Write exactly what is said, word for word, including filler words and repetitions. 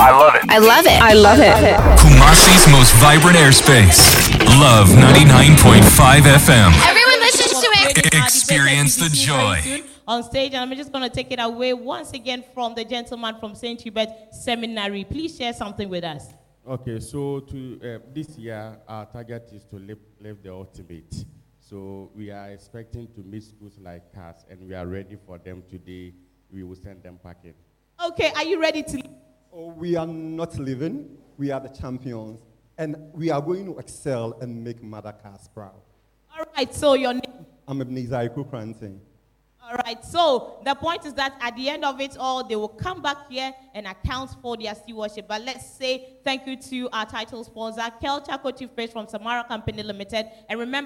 I love it. I love it. I love it. Kumasi's most vibrant airspace. Love ninety-nine point five F M. Everyone listens to it. Experience the joy. On stage, and I'm just going to take it away once again from the gentleman from Saint Hubert Seminary. Please share something with us. Okay, so to uh, this year, our target is to live, live the ultimate. So we are expecting to meet schools like C A S, and we are ready for them today. We will send them packing. Okay, are you ready to? Oh, we are not living. We are the champions, and we are going to excel and make Mother C A S proud. All right, so your name. I'm Ebenezer Iku Kranting. All right, so the point is that at the end of it all, they will come back here and account for their stewardship. But let's say thank you to our title sponsor, Kel Chaco Toothpaste from Samara Company Limited. And remember,